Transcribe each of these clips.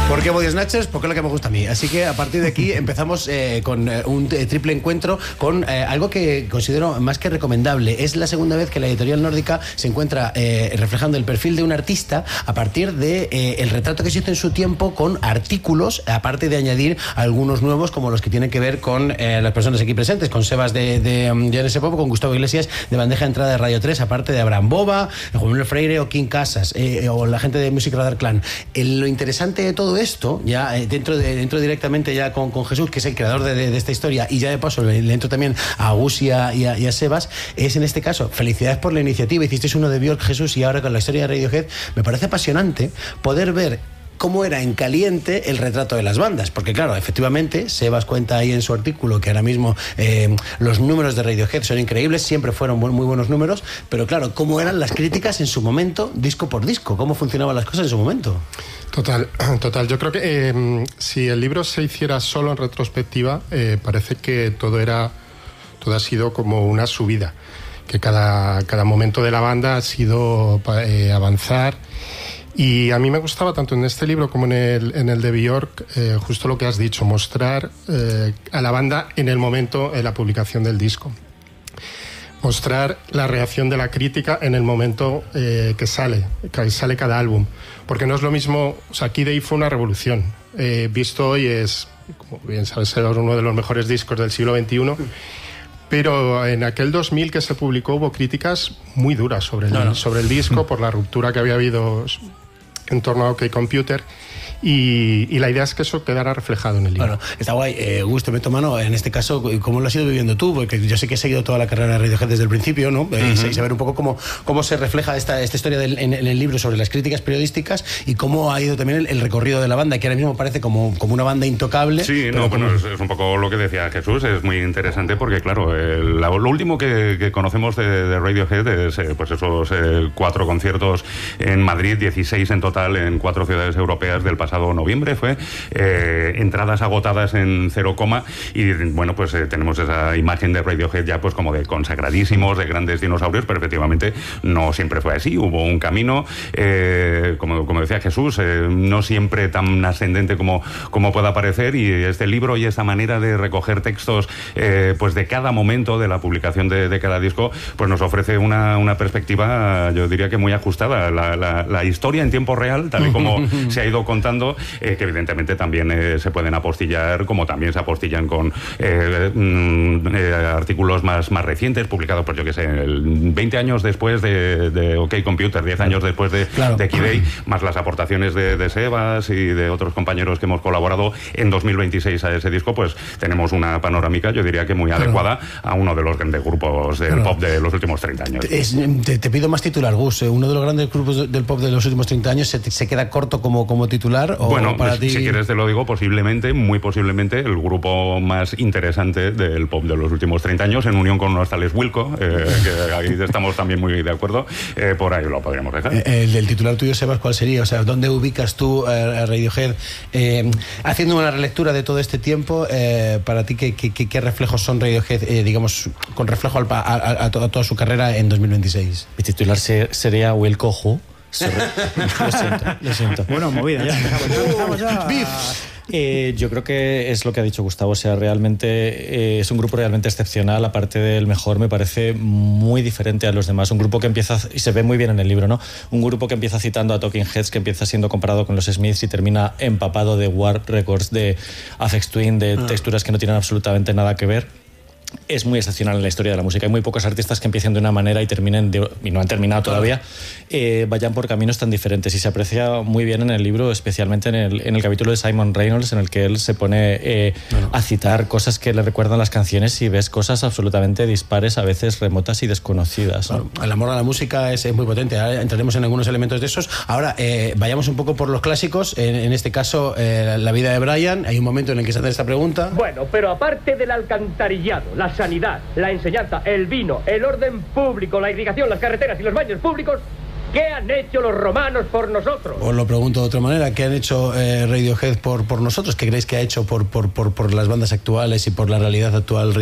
¿Por qué Body Snatchers? Porque es lo que me gusta a mí. Así que a partir de aquí empezamos con un triple encuentro con algo que considero más que recomendable. Es la segunda vez que la editorial nórdica se encuentra reflejando el perfil de un artista a partir de el retrato que se hizo en su tiempo con artículos, aparte de añadir algunos nuevos como los que tienen que ver con las personas aquí presentes, con Sebas de Janese Pop, con Gustavo Iglesias de Bandeja de Entrada de Radio 3, aparte de Abraham Boba, Juan Manuel Freire o King Casas o la gente de Music Radar Clan. Lo interesante de todo esto, ya dentro directamente ya con Jesús, que es el creador de esta historia, y ya de paso le entro también a Gus y a Sebas, es en este caso, felicidades por la iniciativa. Hicisteis uno de Björk, Jesús, y ahora con la historia de Radiohead. Me parece apasionante poder ver cómo era en caliente el retrato de las bandas, porque claro, efectivamente Sebas cuenta ahí en su artículo que ahora mismo los números de Radiohead son increíbles, siempre fueron muy buenos números, pero claro, cómo eran las críticas en su momento, disco por disco, cómo funcionaban las cosas en su momento. Total. Yo creo que si el libro se hiciera solo en retrospectiva, parece que todo ha sido como una subida, que cada momento de la banda ha sido avanzar. Y a mí me gustaba tanto en este libro como en el de Björk, justo lo que has dicho, mostrar a la banda en el momento de la publicación del disco. Mostrar la reacción de la crítica en el momento que sale cada álbum. Porque no es lo mismo, o sea, Kid A fue una revolución. Visto hoy es, como bien sabes, uno de los mejores discos del siglo XXI. Pero en aquel 2000 que se publicó hubo críticas muy duras sobre el disco por la ruptura que había habido en torno a OK Computer, y la idea es que eso quedara reflejado en el libro. Bueno, está guay. Gus, te meto mano. En este caso, ¿cómo lo has ido viviendo tú? Porque yo sé que has seguido toda la carrera de Radiohead desde el principio, ¿no? Y saber un poco cómo se refleja esta historia en el libro sobre las críticas periodísticas y cómo ha ido también el recorrido de la banda, que ahora mismo parece como una banda intocable. Sí, no, bueno, es un poco lo que decía Jesús, es muy interesante porque, claro, lo último que conocemos de Radiohead es pues esos 4 conciertos en Madrid, 16 en total en 4 ciudades europeas del pasado noviembre, fue entradas agotadas en 0, y bueno, pues tenemos esa imagen de Radiohead ya pues como de consagradísimos, de grandes dinosaurios, pero efectivamente no siempre fue así, hubo un camino, como decía Jesús, no siempre tan ascendente como pueda parecer, y este libro y esta manera de recoger textos pues de cada momento de la publicación de cada disco, pues nos ofrece una perspectiva, yo diría que muy ajustada, la historia en tiempo real, tal y como se ha ido contando, que evidentemente también se pueden apostillar, como también se apostillan con artículos más recientes, publicados, pues yo que sé, 20 años después de OK Computer, 10 años después de Kid A, más las aportaciones de Sebas y de otros compañeros que hemos colaborado en 2026 a ese disco, pues tenemos una panorámica, yo diría que muy adecuada a uno de los grandes grupos del pop de los últimos 30 años. Te pido más titular, Gus. Uno de los grandes grupos del pop de los últimos 30 años se queda corto como titular, ¿o bueno, para ti? Si quieres te lo digo, muy posiblemente el grupo más interesante del pop de los últimos 30 años, en unión con unos tales Wilco, que ahí estamos también muy de acuerdo, por ahí lo podríamos dejar. El titular tuyo, Sebas, ¿cuál sería? O sea, ¿dónde ubicas tú a Radiohead? Haciendo una relectura de todo este tiempo, para ti, ¿qué reflejos son Radiohead, digamos, con reflejo a toda su carrera en 2026? Mi titular sería Wilco Who. Lo siento. Bueno, movida ya. Empezamos ya. Yo creo que es lo que ha dicho Gustavo, o sea, realmente es un grupo realmente excepcional, aparte del mejor, me parece muy diferente a los demás, un grupo que empieza, y se ve muy bien en el libro, ¿no? Un grupo que empieza citando a Talking Heads, que empieza siendo comparado con los Smiths y termina empapado de Warp Records, de Aphex Twin, de texturas que no tienen absolutamente nada que ver. Es muy excepcional en la historia de la música. Hay muy pocos artistas que empiecen de una manera y terminen y no han terminado todavía, vayan por caminos tan diferentes, y se aprecia muy bien en el libro, especialmente en el capítulo de Simon Reynolds, en el que él se pone a citar cosas que le recuerdan las canciones, y ves cosas absolutamente dispares, a veces remotas y desconocidas. Bueno, el amor a la música es muy potente. Ahora entraremos en algunos elementos de esos. Ahora vayamos un poco por los clásicos, en este caso la vida de Brian. Hay un momento en el que se hace esta pregunta. Bueno, pero aparte del alcantarillado, la sanidad, la enseñanza, el vino, el orden público, la irrigación, las carreteras y los baños públicos, ¿qué han hecho los romanos por nosotros? Os lo pregunto de otra manera, ¿qué han hecho Radiohead por nosotros? ¿Qué creéis que ha hecho por las bandas actuales y por la realidad actual Radiohead?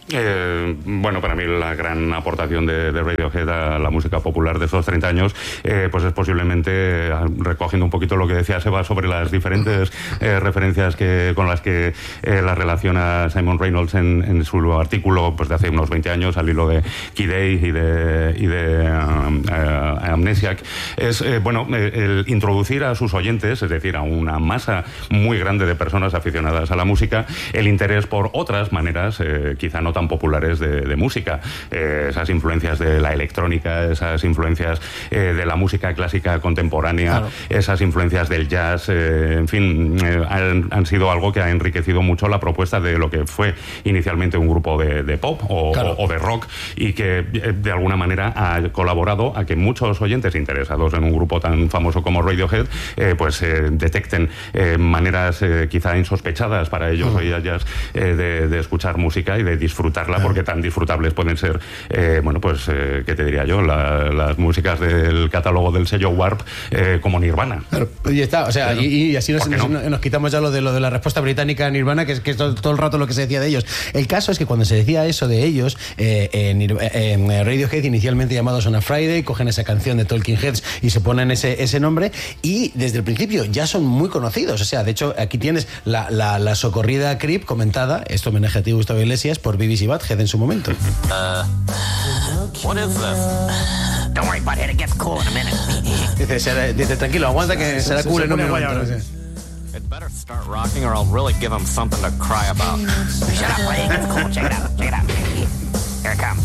Bueno, para mí la gran aportación de Radiohead a la música popular de esos 30 años pues es posiblemente, recogiendo un poquito lo que decía Seba sobre las diferentes referencias con las que la relaciona Simon Reynolds en su artículo pues de hace unos 20 años al hilo de Key Day y de Amnesiac, es el introducir a sus oyentes, es decir, a una masa muy grande de personas aficionadas a la música, el interés por otras maneras quizá no tan populares de música, esas influencias de la electrónica, esas influencias de la música clásica contemporánea, claro, esas influencias del jazz, en fin, han sido algo que ha enriquecido mucho la propuesta de lo que fue inicialmente un grupo de pop o de rock, y que de alguna manera ha colaborado a que muchos oyentes interesados en un grupo tan famoso como Radiohead detecten maneras quizá insospechadas para ellos o ellas de escuchar música y de disfrutarla, porque tan disfrutables pueden ser, ¿qué te diría yo? Las músicas del catálogo del sello Warp como Nirvana. Claro, y está, o sea, y así nos quitamos ya lo de la respuesta británica a Nirvana, que es todo el rato lo que se decía de ellos. El caso es que cuando se decía eso de ellos, Radiohead, inicialmente llamados On a Friday, cogen esa canción de Talking Heads y se ponen ese nombre, y desde el principio ya son muy conocidos. O sea, de hecho, aquí tienes la socorrida Creep comentada, esto homenaje a ti, Gustavo Iglesias, por BBC Badhead en su momento. What is this? Don't worry, Butthead, it gets cool in a minute. Dice, tranquilo, aguanta que será cool en un momento. It better start rocking or I'll really give him something to cry about. Shut up, buddy, it gets cool. Check it out, check it out. Here it comes.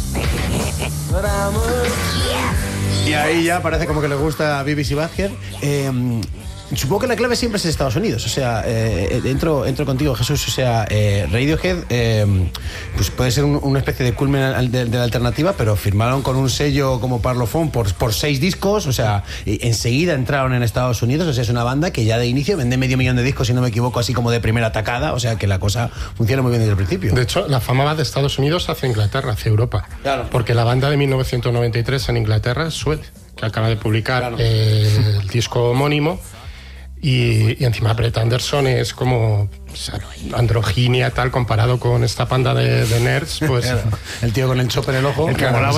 Y ahí ya parece como que le gusta a BBC Badhead. Supongo que la clave siempre es Estados Unidos. O sea, entro contigo, Jesús. O sea, Radiohead pues puede ser una especie de culmen de la alternativa, pero firmaron con un sello como Parlophone por 6 discos. O sea, enseguida entraron en Estados Unidos. O sea, es una banda que ya de inicio vende 500.000 de discos, si no me equivoco, así como de primera tacada. O sea, que la cosa funciona muy bien desde el principio. De hecho, la fama va de Estados Unidos hacia Inglaterra, hacia Europa. Claro. Porque la banda de 1993 en Inglaterra es Suede, que acaba de publicar el disco homónimo. Y encima Brett Anderson es como, o sea, androginia tal comparado con esta panda de nerds, pues claro, el tío con el chop en el ojo,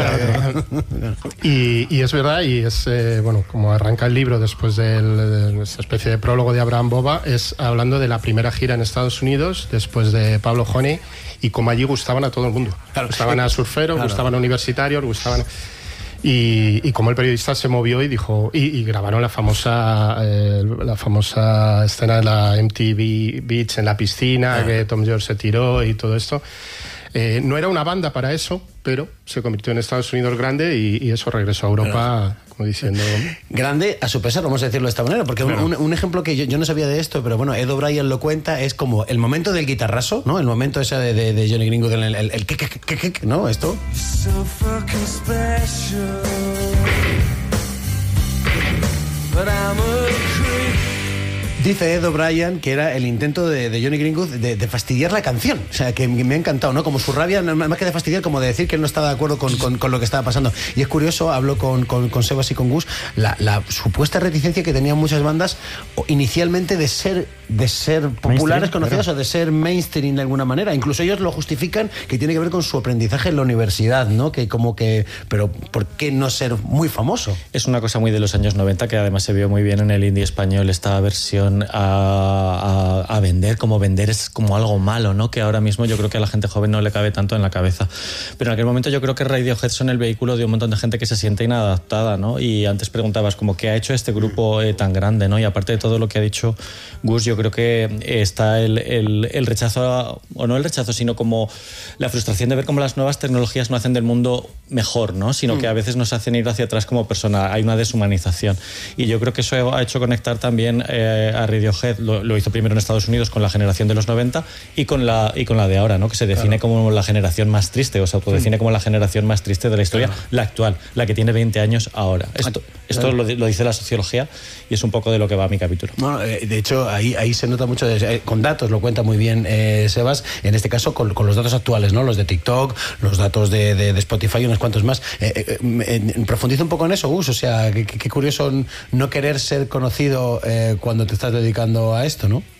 y es verdad, y es como arranca el libro después de esta especie de prólogo de Abraham Bova, es hablando de la primera gira en Estados Unidos después de Pablo Honey, y como allí gustaban a todo el mundo, gustaban a surferos, gustaban a universitarios, gustaban. Y como el periodista se movió y dijo, y grabaron la famosa escena de la MTV Beach en la piscina, que Tom York se tiró y todo esto. No era una banda para eso, pero se convirtió en Estados Unidos grande y eso regresó a Europa, como diciendo... Grande a su pesar, vamos a decirlo de esta manera, porque un ejemplo que yo no sabía de esto, pero bueno, Ed O'Brien lo cuenta, es como el momento del guitarrazo, ¿no? El momento ese de Johnny Greenwood, el que, ¿no? Esto... So fucking special, but I'm a creep. Dice Ed O'Brien que era el intento de Johnny Greenwood de fastidiar la canción. O sea, que me ha encantado, ¿no? Como su rabia, más que de fastidiar, como de decir que él no estaba de acuerdo con lo que estaba pasando. Y es curioso, hablo con Sebas y con Gus, la supuesta reticencia que tenían muchas bandas inicialmente de ser populares, conocidas, claro, o de ser mainstream de alguna manera. Incluso ellos lo justifican, que tiene que ver con su aprendizaje en la universidad, ¿no? Pero ¿por qué no ser muy famoso? Es una cosa muy de los años 90, que además se vio muy bien en el indie español, esta versión a vender, como vender es como algo malo, ¿no? Que ahora mismo yo creo que a la gente joven no le cabe tanto en la cabeza. Pero en aquel momento yo creo que Radiohead son el vehículo de un montón de gente que se siente inadaptada, ¿no? Y antes preguntabas como qué ha hecho este grupo tan grande, ¿no? Y aparte de todo lo que ha dicho Gus, yo creo que está el rechazo, o no el rechazo, sino como la frustración de ver cómo las nuevas tecnologías no hacen del mundo mejor, ¿no? Sino que a veces nos hacen ir hacia atrás como persona. Hay una deshumanización. Y yo creo que eso ha hecho conectar también a Radiohead. Lo hizo primero en Estados Unidos con la generación de los 90 y con la de ahora, ¿no? Que se define como la generación más triste, o se autodefine como la generación más triste de la historia, la actual, la que tiene 20 años ahora. Esto lo dice la sociología y es un poco de lo que va mi capítulo. Bueno, de hecho, ahí se nota mucho, con datos, lo cuenta muy bien Sebas, en este caso con los datos actuales, ¿no? Los de TikTok, los datos de Spotify y unos cuantos más. Profundiza un poco en eso, Gus, o sea, qué curioso no querer ser conocido cuando te estás dedicando a esto, ¿no?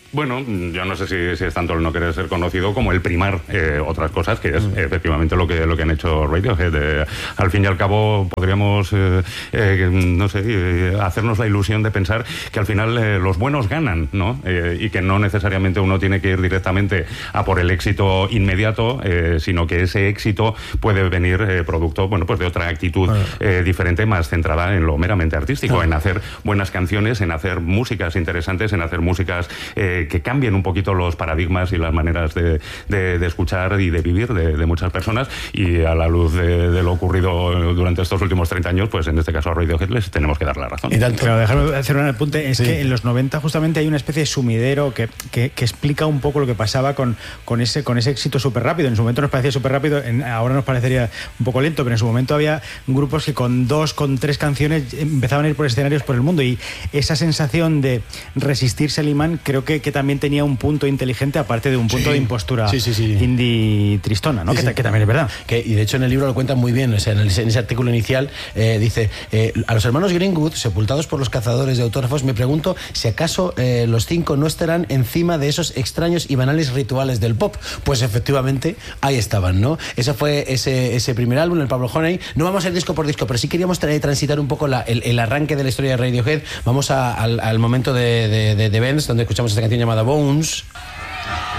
Bueno, yo no sé si es tanto el no querer ser conocido como el primar otras cosas, que es efectivamente lo que han hecho Radiohead. Al fin y al cabo podríamos, no sé, hacernos la ilusión de pensar que al final los buenos ganan, ¿no? Y que no necesariamente uno tiene que ir directamente a por el éxito inmediato, sino que ese éxito puede venir producto, bueno, pues de otra actitud diferente, más centrada en lo meramente artístico, en hacer buenas canciones, en hacer músicas interesantes, en hacer músicas que cambien un poquito los paradigmas y las maneras de escuchar y de vivir de muchas personas, y a la luz de lo ocurrido durante estos últimos 30 años, pues en este caso a Radiohead les tenemos que dar la razón. Pero déjame hacer un apunte, es que en los 90 justamente hay una especie de sumidero que explica un poco lo que pasaba con ese éxito súper rápido. En su momento nos parecía súper rápido, ahora nos parecería un poco lento, pero en su momento había grupos que con 2, con 3 canciones empezaban a ir por escenarios por el mundo, y esa sensación de resistirse al imán creo que también tenía un punto inteligente, aparte de un punto de impostura indie tristona, ¿no? Que también es verdad. Y de hecho en el libro lo cuentan muy bien, o sea, en ese artículo inicial dice, a los hermanos Greenwood, sepultados por los cazadores de autógrafos, me pregunto si acaso los 5 no estarán encima de esos extraños y banales rituales del pop. Pues efectivamente ahí estaban, ¿no? Eso fue ese primer álbum, el Pablo Honey. No vamos a ir disco por disco, pero sí queríamos transitar un poco el arranque de la historia de Radiohead. Vamos al momento de Benz, donde escuchamos esta canción llamada Bones.